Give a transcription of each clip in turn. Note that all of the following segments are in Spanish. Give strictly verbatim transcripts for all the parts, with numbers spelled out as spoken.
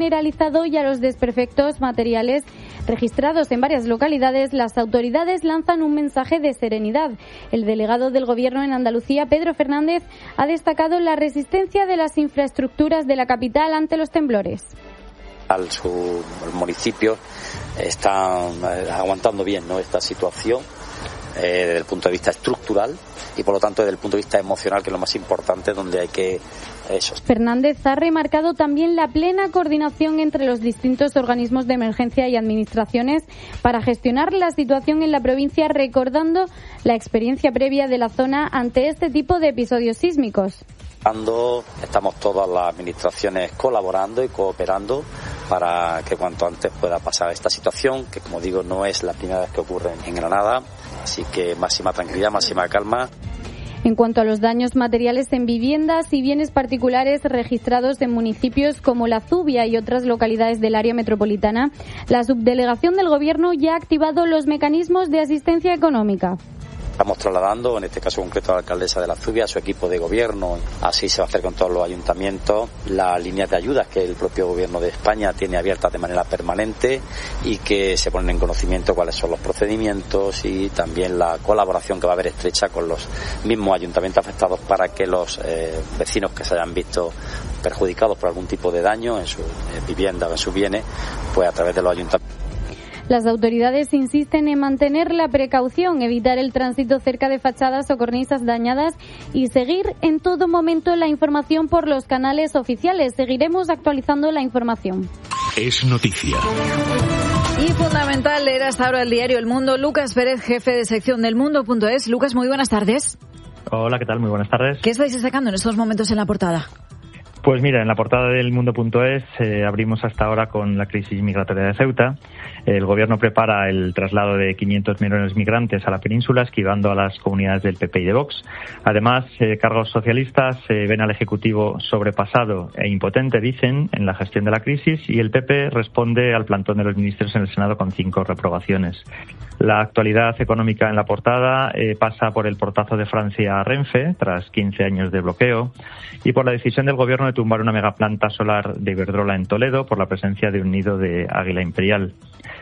generalizado y a los desperfectos materiales registrados en varias localidades, las autoridades lanzan un mensaje de serenidad. El delegado del Gobierno en Andalucía, Pedro Fernández, ha destacado la resistencia de las infraestructuras de la capital ante los temblores. Al su el municipio está aguantando bien, ¿no?, esta situación eh, desde el punto de vista estructural y por lo tanto desde el punto de vista emocional, que es lo más importante, donde hay que eso. Fernández ha remarcado también la plena coordinación entre los distintos organismos de emergencia y administraciones para gestionar la situación en la provincia, recordando la experiencia previa de la zona ante este tipo de episodios sísmicos. Estamos todas las administraciones colaborando y cooperando para que cuanto antes pueda pasar esta situación, que como digo no es la primera vez que ocurre en Granada, así que máxima tranquilidad, máxima calma. En cuanto a los daños materiales en viviendas y bienes particulares registrados en municipios como La Zubia y otras localidades del área metropolitana, la subdelegación del Gobierno ya ha activado los mecanismos de asistencia económica. Estamos trasladando, en este caso concreto, a la alcaldesa de La Zubia, a su equipo de gobierno. Así se va a hacer con todos los ayuntamientos las líneas de ayudas que el propio Gobierno de España tiene abiertas de manera permanente y que se ponen en conocimiento cuáles son los procedimientos y también la colaboración que va a haber estrecha con los mismos ayuntamientos afectados para que los eh, vecinos que se hayan visto perjudicados por algún tipo de daño en su eh, vivienda o en sus bienes, pues a través de los ayuntamientos. Las autoridades insisten en mantener la precaución, evitar el tránsito cerca de fachadas o cornisas dañadas y seguir en todo momento la información por los canales oficiales. Seguiremos actualizando la información. Es noticia. Y fundamental leer hasta ahora el diario El Mundo. Lucas Pérez, jefe de sección del Mundo punto es. Lucas, muy buenas tardes. Hola, ¿qué tal? Muy buenas tardes. ¿Qué estáis sacando en estos momentos en la portada? Pues mira, en la portada del Mundo punto es eh, abrimos hasta ahora con la crisis migratoria de Ceuta. El Gobierno prepara el traslado de quinientos millones de migrantes a la península, esquivando a las comunidades del P P y de Vox. Además, eh, cargos socialistas eh, ven al Ejecutivo sobrepasado e impotente, dicen, en la gestión de la crisis, y el P P responde al plantón de los ministros en el Senado con cinco reprobaciones. La actualidad económica en la portada eh, pasa por el portazo de Francia a Renfe, tras quince años de bloqueo, y por la decisión del Gobierno de tumbar una megaplanta solar de Iberdrola en Toledo por la presencia de un nido de águila imperial.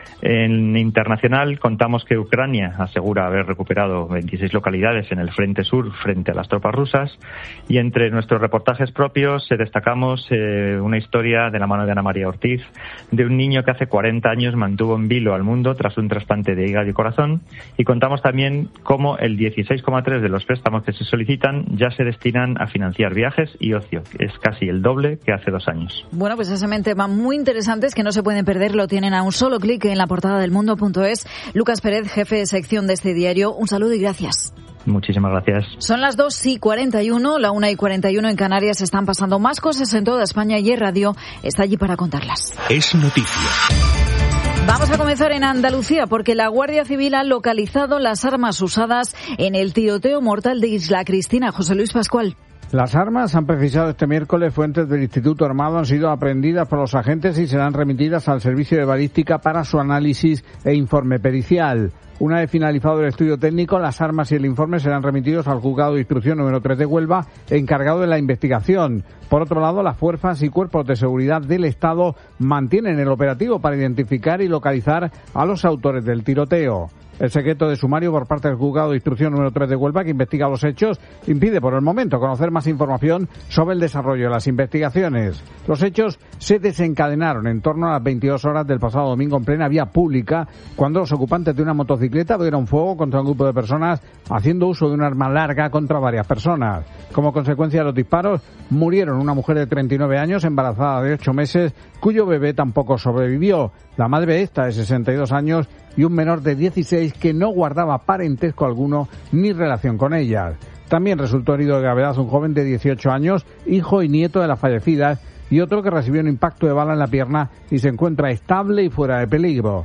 En internacional contamos que Ucrania asegura haber recuperado veintiséis localidades en el frente sur frente a las tropas rusas, y entre nuestros reportajes propios eh, destacamos eh, una historia de la mano de Ana María Ortiz de un niño que hace cuarenta años mantuvo en vilo al mundo tras un trasplante de hígado y corazón, y contamos también cómo el dieciséis coma tres de los préstamos que se solicitan ya se destinan a financiar viajes y ocio, que es casi el doble que hace dos años. Bueno, pues ese tema muy interesantes que no se pueden perder, lo tienen a un solo clic en la portada del Mundo punto es. Lucas Pérez, jefe de sección de este diario, un saludo y gracias. Muchísimas gracias. Son las dos y cuarenta y uno, la una y cuarenta y uno en Canarias. Están pasando más cosas en toda España y Es Radio está allí para contarlas. Es noticia. Vamos a comenzar en Andalucía porque la Guardia Civil ha localizado las armas usadas en el tiroteo mortal de Isla Cristina. José Luis Pascual. Las armas, han precisado este miércoles fuentes del Instituto Armado, han sido aprendidas por los agentes y serán remitidas al Servicio de Balística para su análisis e informe pericial. Una vez finalizado el estudio técnico, las armas y el informe serán remitidos al Juzgado de Instrucción número tres de Huelva, encargado de la investigación. Por otro lado, las fuerzas y cuerpos de seguridad del Estado mantienen el operativo para identificar y localizar a los autores del tiroteo. El secreto de sumario por parte del Juzgado de Instrucción número tres de Huelva, que investiga los hechos, impide por el momento conocer más información sobre el desarrollo de las investigaciones. Los hechos se desencadenaron en torno a las veintidós horas del pasado domingo en plena vía pública, cuando los ocupantes de una motocicleta abrieron fuego contra un grupo de personas haciendo uso de un arma larga contra varias personas. Como consecuencia de los disparos, murieron una mujer de treinta y nueve años, embarazada de ocho meses, cuyo bebé tampoco sobrevivió. La madre de esta, de sesenta y dos años, y un menor de dieciséis que no guardaba parentesco alguno ni relación con ellas. También resultó herido de gravedad un joven de dieciocho años, hijo y nieto de las fallecidas, y otro que recibió un impacto de bala en la pierna y se encuentra estable y fuera de peligro.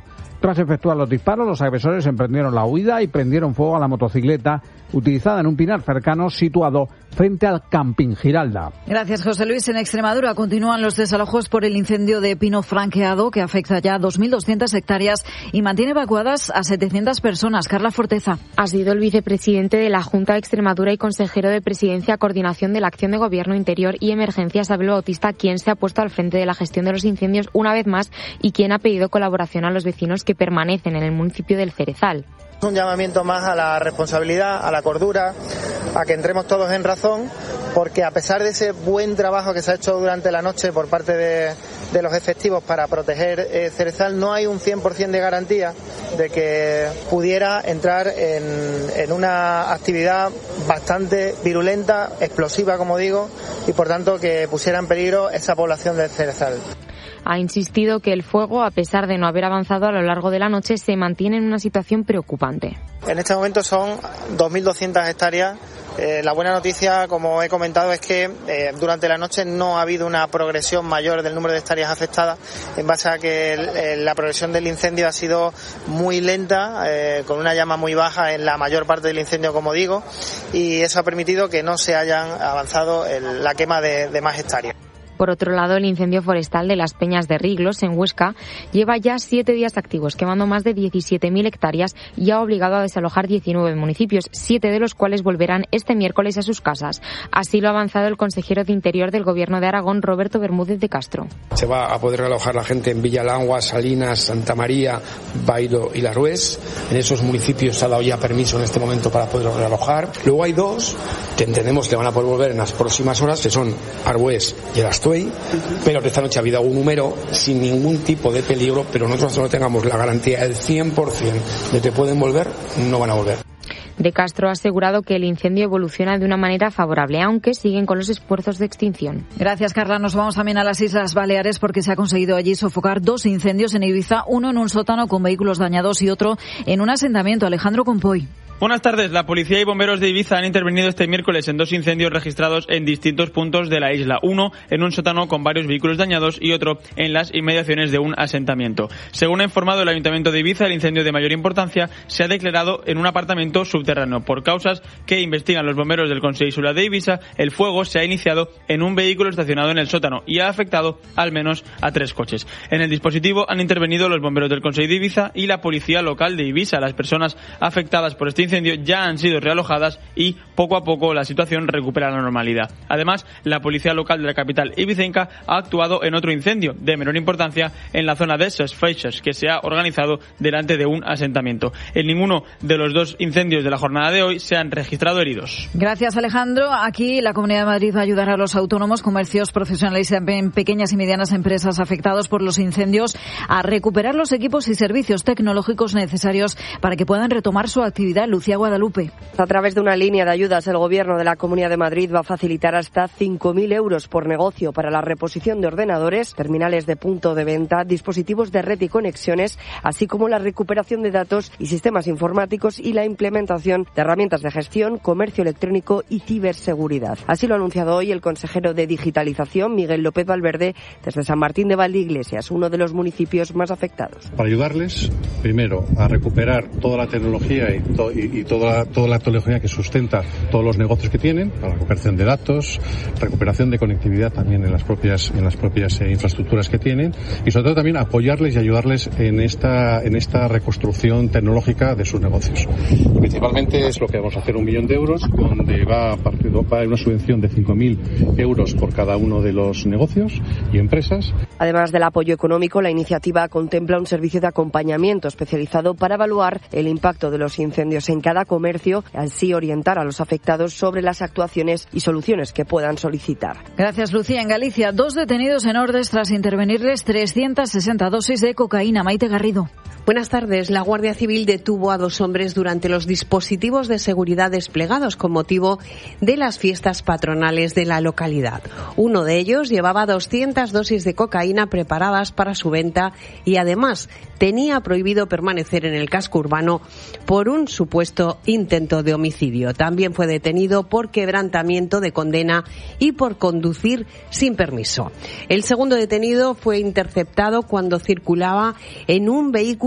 Tras efectuar los disparos, los agresores emprendieron la huida y prendieron fuego a la motocicleta utilizada en un pinar cercano situado frente al Camping Giralda. Gracias, José Luis. En Extremadura continúan los desalojos por el incendio de pino franqueado que afecta ya a dos mil doscientas hectáreas y mantiene evacuadas a setecientas personas. Carla Forteza. Ha sido el vicepresidente de la Junta de Extremadura y consejero de Presidencia, Coordinación de la Acción de Gobierno Interior y Emergencias, Abel Bautista, quien se ha puesto al frente de la gestión de los incendios una vez más y quien ha pedido colaboración a los vecinos que permanecen en el municipio del Cerezal. Un llamamiento más a la responsabilidad, a la cordura, a que entremos todos en razón, porque a pesar de ese buen trabajo que se ha hecho durante la noche por parte de, de los efectivos para proteger eh, Cerezal, no hay un cien por ciento de garantía de que pudiera entrar en, en una actividad bastante virulenta, explosiva, como digo, y por tanto que pusiera en peligro esa población de Cerezal. Ha insistido que el fuego, a pesar de no haber avanzado a lo largo de la noche, se mantiene en una situación preocupante. En este momento son dos mil doscientas hectáreas. Eh, la buena noticia, como he comentado, es que eh, durante la noche no ha habido una progresión mayor del número de hectáreas afectadas, en base a que el, el, la progresión del incendio ha sido muy lenta, eh, con una llama muy baja en la mayor parte del incendio, como digo, y eso ha permitido que no se hayan avanzado el, la quema de, de más hectáreas. Por otro lado, el incendio forestal de las Peñas de Riglos, en Huesca, lleva ya siete días activos, quemando más de diecisiete mil hectáreas y ha obligado a desalojar diecinueve municipios, siete de los cuales volverán este miércoles a sus casas. Así lo ha avanzado el consejero de Interior del Gobierno de Aragón, Roberto Bermúdez de Castro. Se va a poder alojar la gente en Villalangua, Salinas, Santa María, Bairo y Larués. En esos municipios se ha dado ya permiso en este momento para poder realojar. Luego hay dos que entendemos que van a poder volver en las próximas horas, que son Arbués y el Astuey, pero que esta noche ha habido un número sin ningún tipo de peligro, pero nosotros no tengamos la garantía del cien por ciento de que pueden volver, no van a volver. De Castro ha asegurado que el incendio evoluciona de una manera favorable, aunque siguen con los esfuerzos de extinción. Gracias, Carla. Nos vamos también a las Islas Baleares porque se ha conseguido allí sofocar dos incendios en Ibiza, uno en un sótano con vehículos dañados y otro en un asentamiento. Alejandro Compoy. Buenas tardes. La policía y bomberos de Ibiza han intervenido este miércoles en dos incendios registrados en distintos puntos de la isla. Uno en un sótano con varios vehículos dañados y otro en las inmediaciones de un asentamiento. Según ha informado el Ayuntamiento de Ibiza, el incendio de mayor importancia se ha declarado en un apartamento subterráneo. Por causas que investigan los bomberos del Consell Insular de Ibiza, el fuego se ha iniciado en un vehículo estacionado en el sótano y ha afectado al menos a tres coches. En el dispositivo han intervenido los bomberos del Consell de Ibiza y la policía local de Ibiza. Las personas afectadas por este incendio ya han sido realojadas y poco a poco la situación recupera la normalidad. Además, la policía local de la capital ibicenca ha actuado en otro incendio de menor importancia en la zona de Ses Feixes, que se ha organizado delante de un asentamiento. En ninguno de los dos incendios de la jornada de hoy se han registrado heridos. Gracias, Alejandro. Aquí la Comunidad de Madrid va a ayudar a los autónomos, comercios profesionales y también pequeñas y medianas empresas afectados por los incendios a recuperar los equipos y servicios tecnológicos necesarios para que puedan retomar su actividad. Lucía Guadalupe. A través de una línea de ayudas, el Gobierno de la Comunidad de Madrid va a facilitar hasta cinco mil euros por negocio para la reposición de ordenadores, terminales de punto de venta, dispositivos de red y conexiones, así como la recuperación de datos y sistemas informáticos y la implementación de herramientas de gestión, comercio electrónico y ciberseguridad. Así lo ha anunciado hoy el consejero de Digitalización, Miguel López Valverde, desde San Martín de Valdeiglesias, uno de los municipios más afectados. Para ayudarles, primero, a recuperar toda la tecnología y, to- y, y toda la, toda la tecnología que sustenta todos los negocios que tienen, para la recuperación de datos, recuperación de conectividad también en las propias en las propias eh, infraestructuras que tienen, y sobre todo también apoyarles y ayudarles en esta en esta reconstrucción tecnológica de sus negocios. Principalmente es lo que vamos a hacer, un millón de euros, donde va a partir va a haber una subvención de cinco mil euros por cada uno de los negocios y empresas. Además del apoyo económico, la iniciativa contempla un servicio de acompañamiento especializado para evaluar el impacto de los incendios en cada comercio, así orientar a los afectados sobre las actuaciones y soluciones que puedan solicitar. Gracias, Lucía. En Galicia, dos detenidos en Ordes tras intervenirles trescientas sesenta dosis de cocaína. Maite Garrido. Buenas tardes. La Guardia Civil detuvo a dos hombres durante los dispositivos de seguridad desplegados con motivo de las fiestas patronales de la localidad. Uno de ellos llevaba doscientas dosis de cocaína preparadas para su venta y además tenía prohibido permanecer en el casco urbano por un supuesto intento de homicidio. También fue detenido por quebrantamiento de condena y por conducir sin permiso. El segundo detenido fue interceptado cuando circulaba en un vehículo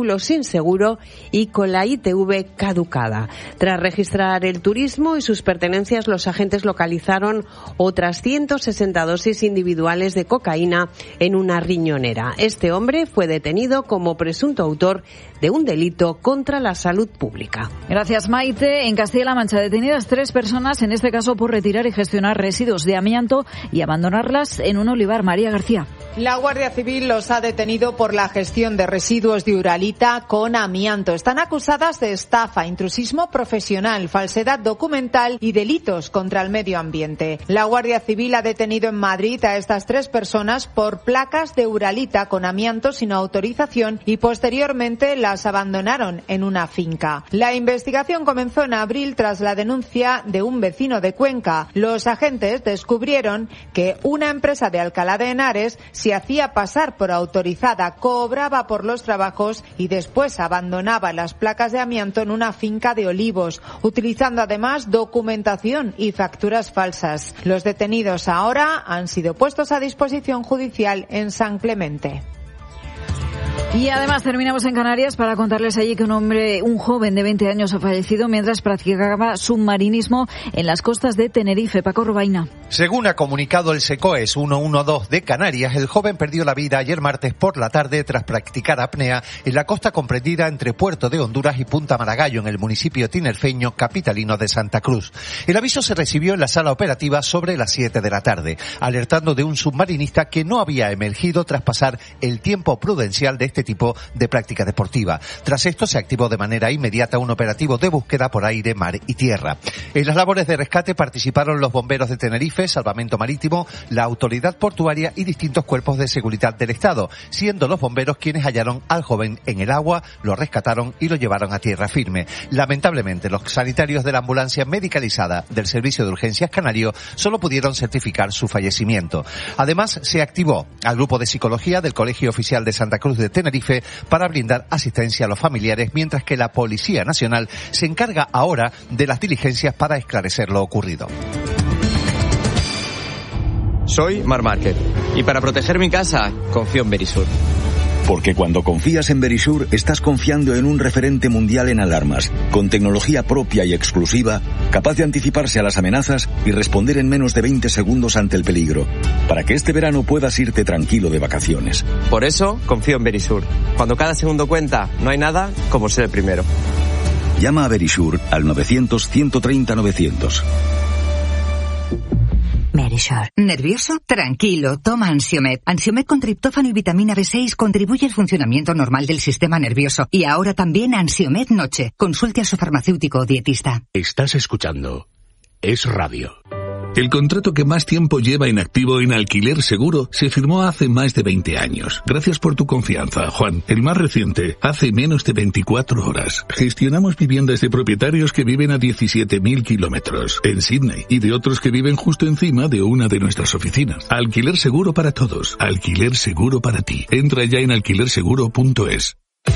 vehículo sin seguro y con la I T V caducada. Tras registrar el turismo y sus pertenencias, los agentes localizaron otras ciento sesenta dosis individuales de cocaína en una riñonera. Este hombre fue detenido como presunto autor de un delito contra la salud pública. Gracias, Maite. En Castilla-La Mancha, detenidas tres personas, en este caso por retirar y gestionar residuos de amianto y abandonarlas en un olivar. María García. La Guardia Civil los ha detenido por la gestión de residuos de Uralita con amianto. Están acusadas de estafa, intrusismo profesional, falsedad documental y delitos contra el medio ambiente. La Guardia Civil ha detenido en Madrid a estas tres personas por placas de Uralita con amianto sin autorización y posteriormente las abandonaron en una finca. La investigación comenzó en abril tras la denuncia de un vecino de Cuenca. Los agentes descubrieron que una empresa de Alcalá de Henares se hacía pasar por autorizada, cobraba por los trabajos y después abandonaba las placas de amianto en una finca de olivos, utilizando además documentación y facturas falsas. Los detenidos ahora han sido puestos a disposición judicial en San Clemente. Y además terminamos en Canarias para contarles allí que un hombre, un joven de veinte años ha fallecido mientras practicaba submarinismo en las costas de Tenerife. Paco Robaina. Según ha comunicado el SECOES ciento doce de Canarias, el joven perdió la vida ayer martes por la tarde tras practicar apnea en la costa comprendida entre Puerto de Honduras y Punta Maragallo, en el municipio tinerfeño capitalino de Santa Cruz. El aviso se recibió en la sala operativa sobre las siete de la tarde, alertando de un submarinista que no había emergido tras pasar el tiempo prudencial de este tipo de práctica deportiva. Tras esto se activó de manera inmediata un operativo de búsqueda por aire, mar y tierra. En las labores de rescate participaron los bomberos de Tenerife, Salvamento Marítimo, la autoridad portuaria y distintos cuerpos de seguridad del Estado, siendo los bomberos quienes hallaron al joven en el agua, lo rescataron y lo llevaron a tierra firme. Lamentablemente, los sanitarios de la ambulancia medicalizada del Servicio de Urgencias Canario solo pudieron certificar su fallecimiento. Además, se activó al grupo de psicología del Colegio Oficial de Santa Cruz de Tenerife para brindar asistencia a los familiares, mientras que la Policía Nacional se encarga ahora de las diligencias para esclarecer lo ocurrido. Soy Mar Márquez y para proteger mi casa confío en Verisur. Porque cuando confías en Verisur, estás confiando en un referente mundial en alarmas, con tecnología propia y exclusiva, capaz de anticiparse a las amenazas y responder en menos de veinte segundos ante el peligro, para que este verano puedas irte tranquilo de vacaciones. Por eso, confío en Verisur. Cuando cada segundo cuenta, no hay nada como ser el primero. Llama a Verisur al novecientos, ciento treinta, novecientos. Verisur. ¿Nervioso? Tranquilo, toma Ansiomed. Ansiomed con triptófano y vitamina B seis contribuye al funcionamiento normal del sistema nervioso. Y ahora también Ansiomed Noche. Consulte a su farmacéutico o dietista. Estás escuchando Es Radio. El contrato que más tiempo lleva inactivo en Alquiler Seguro se firmó hace más de veinte años. Gracias por tu confianza, Juan. El más reciente, hace menos de veinticuatro horas. Gestionamos viviendas de propietarios que viven a diecisiete mil kilómetros en Sydney y de otros que viven justo encima de una de nuestras oficinas. Alquiler Seguro para todos. Alquiler Seguro para ti. Entra ya en alquiler seguro punto es.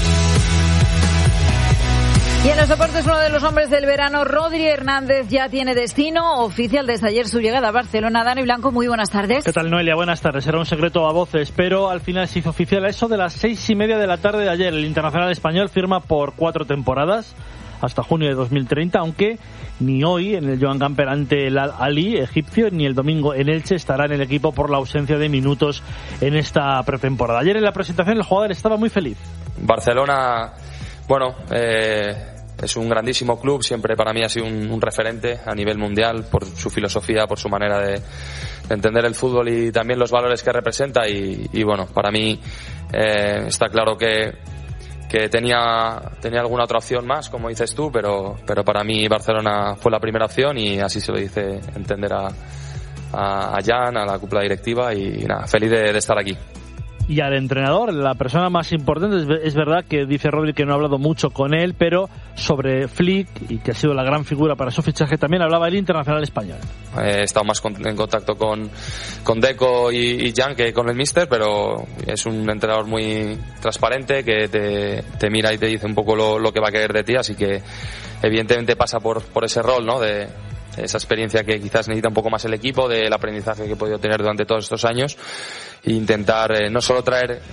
Y en los deportes, uno de los hombres del verano, Rodri Hernández, ya tiene destino oficial desde ayer su llegada a Barcelona. Dani Blanco, muy buenas tardes. ¿Qué tal, Noelia? Buenas tardes. Era un secreto a voces, pero al final se hizo oficial a eso de las seis y media de la tarde de ayer. El internacional español firma por cuatro temporadas hasta junio de dos mil treinta, aunque ni hoy en el Joan Gamper ante el Al-Ali egipcio, ni el domingo en Elche estará en el equipo por la ausencia de minutos en esta pretemporada. Ayer en la presentación el jugador estaba muy feliz. Barcelona, bueno, eh, es un grandísimo club, siempre para mí ha sido un, un referente a nivel mundial por su filosofía, por su manera de, de entender el fútbol y también los valores que representa y, y bueno, para mí eh, está claro que que tenía tenía alguna otra opción más, como dices tú, pero pero para mí Barcelona fue la primera opción y así se lo dice entender a, a, a Jan, a la cúpula directiva y, y nada, feliz de, de estar aquí. Y al entrenador, la persona más importante, es, es verdad que dice Rodri que no ha hablado mucho con él, pero sobre Flick, y que ha sido la gran figura para su fichaje, también hablaba el internacional español. He estado más con, en contacto con, con Deco y, y Jan que con el míster, pero es un entrenador muy transparente que te, te mira y te dice un poco lo, lo que va a querer de ti, así que evidentemente pasa por, por ese rol, ¿no? De esa experiencia que quizás necesita un poco más el equipo, del aprendizaje que he podido tener durante todos estos años e intentar eh, no solo traer eh,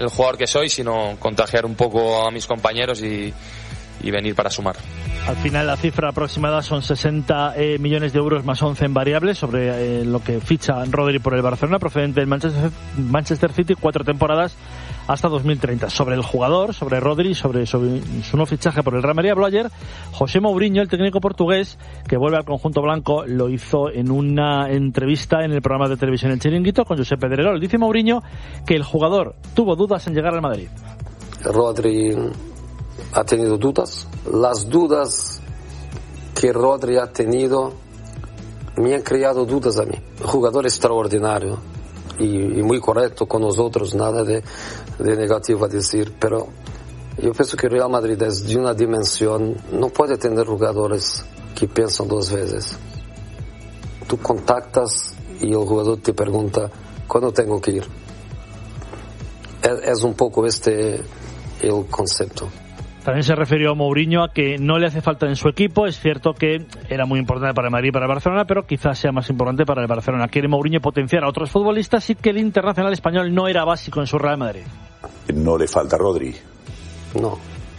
el jugador que soy, sino contagiar un poco a mis compañeros y, y venir para sumar. Al final la cifra aproximada son sesenta eh, millones de euros más once en variables sobre eh, lo que ficha Rodri por el Barcelona, procedente del Manchester, Manchester City, cuatro temporadas hasta dos mil treinta. Sobre el jugador, sobre Rodri, sobre, sobre su nuevo fichaje por el Real Madrid, habló ayer José Mourinho, el técnico portugués que vuelve al conjunto blanco. Lo hizo en una entrevista en el programa de televisión El Chiringuito con Josep Pedrerol. Dice Mourinho que el jugador tuvo dudas en llegar al Madrid. Rodri ha tenido dudas. Las dudas que Rodri ha tenido me han creado dudas a mí. Jugador extraordinario y, y muy correcto con nosotros, nada de, de negativo a decir, pero yo pienso que Real Madrid es de una dimensión, no puede tener jugadores que piensan dos veces. Tú contactas y el jugador te pregunta, ¿cuándo tengo que ir? Es, es un poco este el concepto. También se refirió a Mourinho a que no le hace falta en su equipo. Es cierto que era muy importante para el Madrid y para el Barcelona, pero quizás sea más importante para el Barcelona. Quiere Mourinho potenciar a otros futbolistas y que el internacional español no era básico en su Real Madrid. ¿No le falta Rodri? No.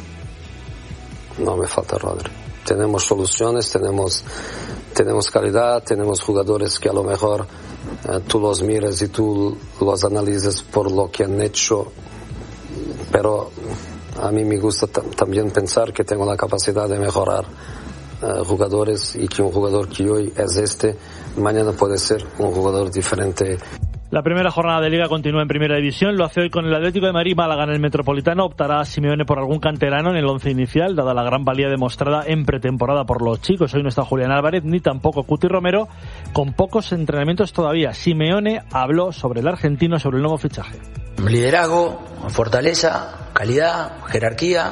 No me falta Rodri. Tenemos soluciones, tenemos, tenemos calidad, tenemos jugadores que a lo mejor eh, tú los miras y tú los analices por lo que han hecho, pero a mí me gusta t- también pensar que tengo la capacidad de mejorar uh, jugadores y que un jugador que hoy es este, mañana puede ser un jugador diferente. La primera jornada de Liga continúa en Primera División. Lo hace hoy con el Atlético de Madrid. Málaga en el Metropolitano. Optará Simeone por algún canterano en el once inicial, dada la gran valía demostrada en pretemporada por los chicos. Hoy no está Julián Álvarez, ni tampoco Cuti Romero, con pocos entrenamientos todavía. Simeone habló sobre el argentino, sobre el nuevo fichaje. Liderazgo, fortaleza, calidad, jerarquía,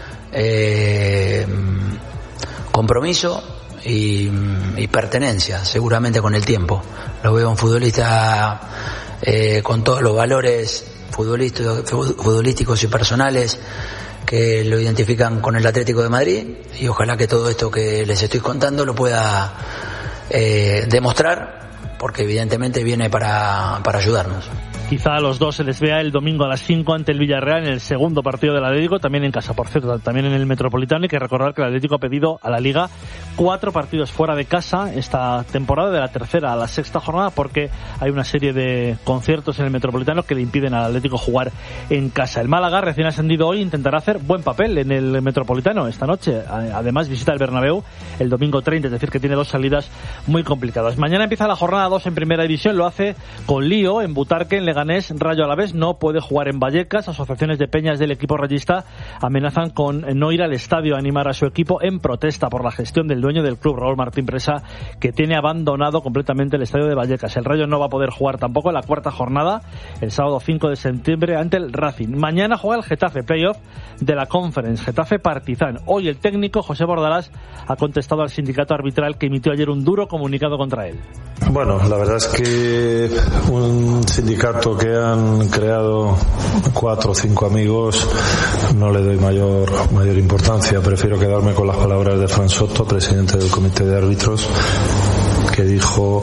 eh, compromiso y, y pertenencia, seguramente con el tiempo. Lo veo un futbolista eh, con todos los valores futbolísticos, futbolísticos y personales que lo identifican con el Atlético de Madrid, y ojalá que todo esto que les estoy contando lo pueda eh, demostrar, porque evidentemente viene para, para ayudarnos. Quizá a los dos se les vea el domingo a las cinco ante el Villarreal en el segundo partido del Atlético, también en casa, por cierto, también en el Metropolitano. Hay que recordar que el Atlético ha pedido a la Liga cuatro partidos fuera de casa esta temporada, de la tercera a la sexta jornada, porque hay una serie de conciertos en el Metropolitano que le impiden al Atlético jugar en casa. El Málaga, recién ascendido hoy, intentará hacer buen papel en el Metropolitano esta noche. Además, visita el Bernabéu el domingo treinta, es decir, que tiene dos salidas muy complicadas. Mañana empieza la jornada dos en Primera División, lo hace con lío en Butarque, en Leganés. Rayo Alavés no puede jugar en Vallecas. Asociaciones de peñas del equipo rayista amenazan con no ir al estadio a animar a su equipo en protesta por la gestión del dueño del club, Raúl Martín Presa, que tiene abandonado completamente el estadio de Vallecas. El Rayo no va a poder jugar tampoco en la cuarta jornada el sábado cinco de septiembre ante el Racing. Mañana juega el Getafe, playoff de la Conference, Getafe Partizan. Hoy el técnico José Bordalás ha contestado al sindicato arbitral que emitió ayer un duro comunicado contra él. Bueno, la verdad es que un sindicato que han creado cuatro o cinco amigos no le doy mayor mayor importancia. Prefiero quedarme con las palabras de Fran Soto, presidente del comité de árbitros, que dijo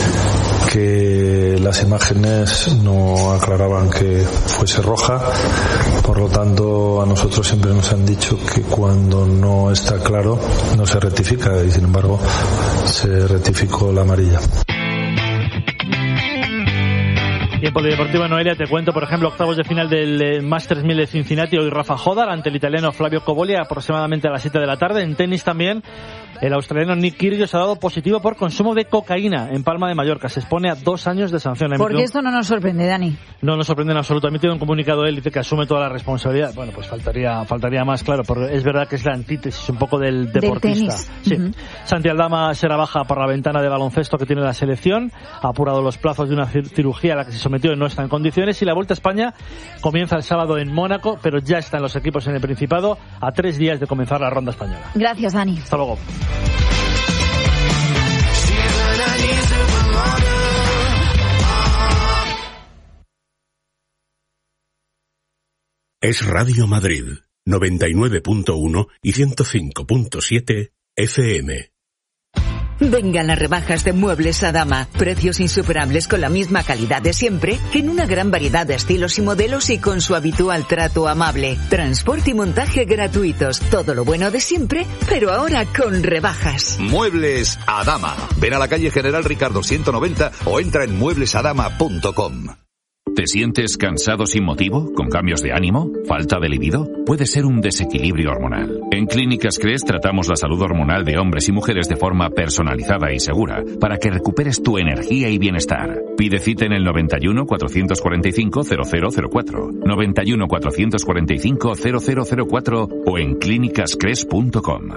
que las imágenes no aclaraban que fuese roja. Por lo tanto, a nosotros siempre nos han dicho que cuando no está claro no se rectifica, y sin embargo se rectificó la amarilla. Y en Polideportivo Noelia te cuento, por ejemplo, octavos de final del Masters mil de Cincinnati. Hoy Rafa Jodar ante el italiano Flavio Cobolli aproximadamente a las siete de la tarde. En tenis también, el australiano Nick Kyrgios ha dado positivo por consumo de cocaína en Palma de Mallorca. Se expone a dos años de sanción. Porque esto no nos sorprende, Dani. No nos sorprende en absoluto. Ha emitido un comunicado él, dice que asume toda la responsabilidad. Bueno, pues faltaría faltaría más, claro, porque es verdad que es la antítesis un poco del deportista. Del tenis. Sí. Uh-huh. Santi Aldama será baja por la ventana de baloncesto que tiene la selección. Ha apurado los plazos de una cirugía a la que se sometió y no está en condiciones. Y la Vuelta a España comienza el sábado en Mónaco, pero ya están los equipos en el Principado a tres días de comenzar la ronda española. Gracias, Dani. Hasta luego. Es Radio Madrid, noventa y nueve punto uno y ciento cinco punto siete F M. Vengan las rebajas de Muebles Adama. Precios insuperables con la misma calidad de siempre, en una gran variedad de estilos y modelos y con su habitual trato amable. Transporte y montaje gratuitos. Todo lo bueno de siempre, pero ahora con rebajas. Muebles Adama. Ven a la calle General Ricardo ciento noventa o entra en muebles adama punto com. ¿Te sientes cansado sin motivo? ¿Con cambios de ánimo? ¿Falta de libido? Puede ser un desequilibrio hormonal. En Clínicas Cres tratamos la salud hormonal de hombres y mujeres de forma personalizada y segura para que recuperes tu energía y bienestar. Pide cita en el noventa y uno, cuatrocientos cuarenta y cinco, cero cero cero cuatro, noventa y uno, cuatrocientos cuarenta y cinco, cero cero cero cuatro o en clínicas cres punto com.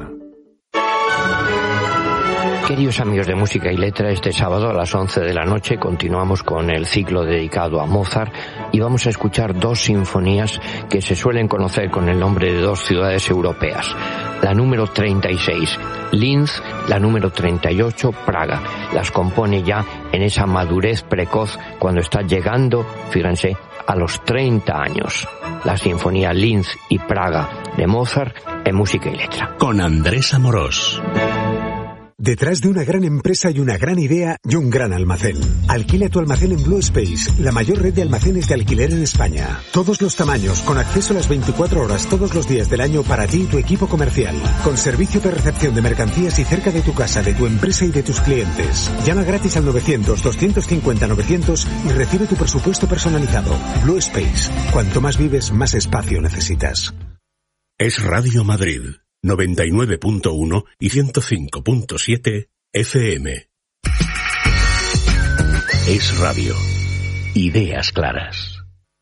Queridos amigos de Música y Letra, este sábado a las once de la noche continuamos con el ciclo dedicado a Mozart y vamos a escuchar dos sinfonías que se suelen conocer con el nombre de dos ciudades europeas. La número treinta y seis, Linz, la número treinta y ocho, Praga. Las compone ya en esa madurez precoz cuando está llegando, fíjense, a los treinta años. La sinfonía Linz y Praga de Mozart en Música y Letra. Con Andrés Amorós. Detrás de una gran empresa y una gran idea y un gran almacén. Alquila tu almacén en Blue Space, la mayor red de almacenes de alquiler en España. Todos los tamaños, con acceso a las veinticuatro horas todos los días del año para ti y tu equipo comercial. Con servicio de recepción de mercancías y cerca de tu casa, de tu empresa y de tus clientes. Llama gratis al novecientos, doscientos cincuenta, novecientos y recibe tu presupuesto personalizado. Blue Space. Cuanto más vives, más espacio necesitas. Es Radio Madrid. noventa y nueve punto uno y ciento cinco punto siete F M. Es Radio. Ideas claras.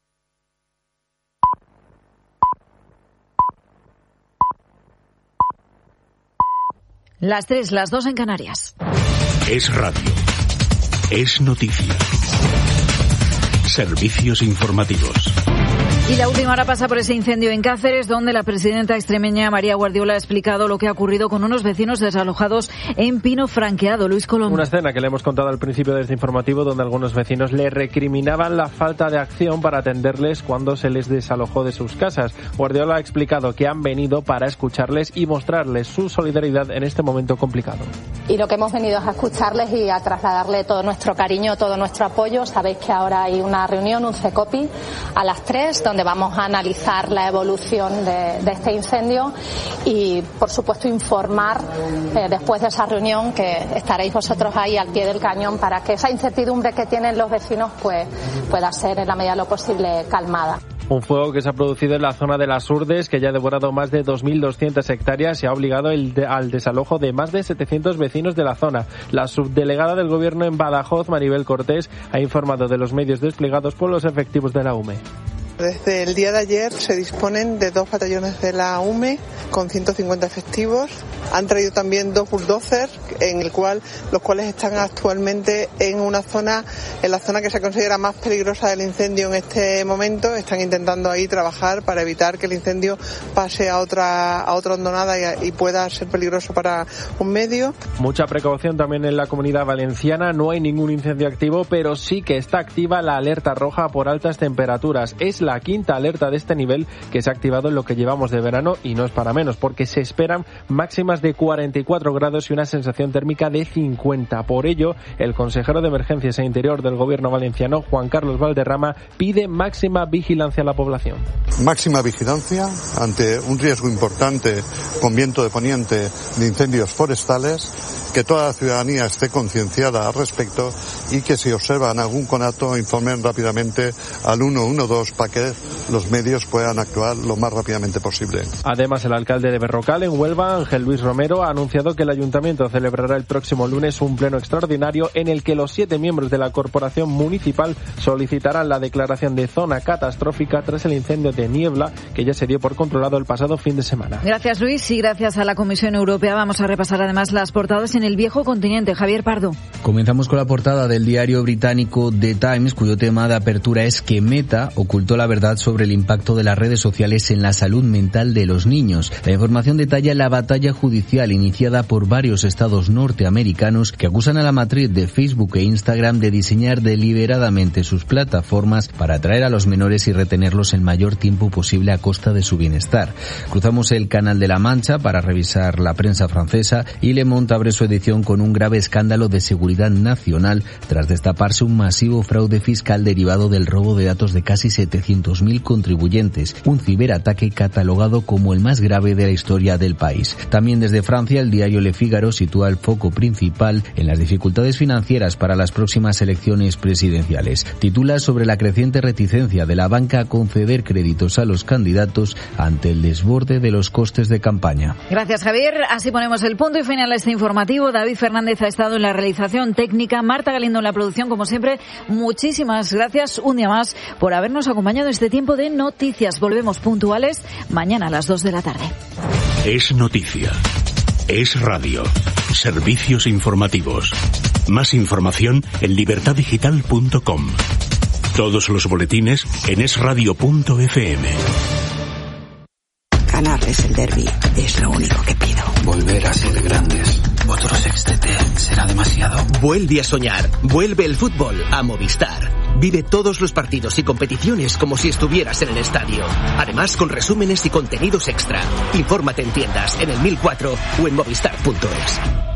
Las tres, las dos en Canarias. Es Radio. Es noticia. Servicios informativos. Y la última hora pasa por ese incendio en Cáceres, donde la presidenta extremeña María Guardiola ha explicado lo que ha ocurrido con unos vecinos desalojados en Pino Franqueado. Luis Colón. Una escena que le hemos contado al principio de este informativo, donde algunos vecinos le recriminaban la falta de acción para atenderles cuando se les desalojó de sus casas. Guardiola ha explicado que han venido para escucharles y mostrarles su solidaridad en este momento complicado. Y lo que hemos venido es a escucharles y a trasladarle todo nuestro cariño, todo nuestro apoyo. Sabéis que ahora hay una reunión, un CECOPI, a las tres, donde vamos a analizar la evolución de, de este incendio y, por supuesto, informar eh, después de esa reunión, que estaréis vosotros ahí al pie del cañón para que esa incertidumbre que tienen los vecinos pues pueda ser en la medida de lo posible calmada. Un fuego que se ha producido en la zona de Las Urdes, que ya ha devorado más de dos mil doscientas hectáreas y ha obligado el de, al desalojo de más de setecientos vecinos de la zona. La subdelegada del Gobierno en Badajoz, Maribel Cortés, ha informado de los medios desplegados por los efectivos de la U M E. Desde el día de ayer se disponen de dos batallones de la U M E con ciento cincuenta efectivos. Han traído también dos bulldozers, en el cual los cuales están actualmente en una zona, en la zona que se considera más peligrosa del incendio en este momento. Están intentando ahí trabajar para evitar que el incendio pase a otra a otra hondonada y, y pueda ser peligroso para un medio. Mucha precaución también en la Comunidad Valenciana. No hay ningún incendio activo, pero sí que está activa la alerta roja por altas temperaturas. Es la quinta alerta de este nivel que se ha activado en lo que llevamos de verano, y no es para menos, porque se esperan máximas de cuarenta y cuatro grados y una sensación térmica de cincuenta. Por ello, el consejero de Emergencias e Interior del Gobierno valenciano, Juan Carlos Valderrama, pide máxima vigilancia a la población. Máxima vigilancia ante un riesgo importante con viento de poniente de incendios forestales, que toda la ciudadanía esté concienciada al respecto y que si observan algún conato informen rápidamente al uno uno dos para que los medios puedan actuar lo más rápidamente posible. Además, el alcalde de Berrocal, en Huelva, Ángel Luis Romero, ha anunciado que el ayuntamiento celebrará el próximo lunes un pleno extraordinario en el que los siete miembros de la corporación municipal solicitarán la declaración de zona catastrófica tras el incendio de Niebla, que ya se dio por controlado el pasado fin de semana. Gracias, Luis, y gracias a la Comisión Europea vamos a repasar además las portadas en el viejo continente. Javier Pardo. Comenzamos con la portada del diario británico The Times, cuyo tema de apertura es que Meta ocultó la verdad sobre el impacto de las redes sociales en la salud mental de los niños. La información detalla la batalla judicial iniciada por varios Estados abogados norteamericanos que acusan a la matriz de Facebook e Instagram de diseñar deliberadamente sus plataformas para atraer a los menores y retenerlos el mayor tiempo posible a costa de su bienestar. Cruzamos el Canal de la Mancha para revisar la prensa francesa y Le Monde abre su edición con un grave escándalo de seguridad nacional tras destaparse un masivo fraude fiscal derivado del robo de datos de casi setecientos mil contribuyentes, un ciberataque catalogado como el más grave de la historia del país. También desde Francia, el diario Le Figaro sitúa el foco principal en las dificultades financieras para las próximas elecciones presidenciales. Titula sobre la creciente reticencia de la banca a conceder créditos a los candidatos ante el desborde de los costes de campaña. Gracias, Javier. Así ponemos el punto y final a este informativo. David Fernández ha estado en la realización técnica, Marta Galindo en la producción, como siempre. Muchísimas gracias un día más por habernos acompañado en este tiempo de noticias. Volvemos puntuales mañana a las dos de la tarde. Es noticia. Es radio. Servicios informativos. Más información en libertad digital punto com. Todos los boletines en es radio punto efe eme. Ganarles el derbi es lo único que pido. Volver a ser grandes. Otro sextete será demasiado. Vuelve a soñar. Vuelve el fútbol a Movistar. Vive todos los partidos y competiciones como si estuvieras en el estadio. Además, con resúmenes y contenidos extra. Infórmate en tiendas, en el mil cuatro o en movistar punto es.